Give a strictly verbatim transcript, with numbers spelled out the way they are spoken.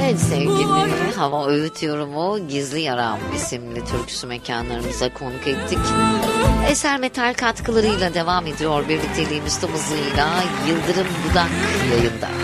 Evet sevgili Hava Öğüt Yorumu Gizli Yaram isimli türküsü mekanlarımıza konuk ettik. Eser metal katkılarıyla devam ediyor birlikteliğimiz tüm hızıyla. Yıldırım Dudak yayında.